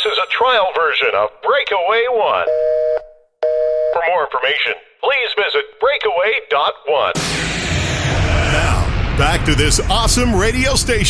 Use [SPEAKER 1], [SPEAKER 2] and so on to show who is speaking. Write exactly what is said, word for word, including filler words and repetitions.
[SPEAKER 1] is a trial version of Breakaway One. For more information, please visit breakaway dot one.
[SPEAKER 2] Now, back to this awesome radio station.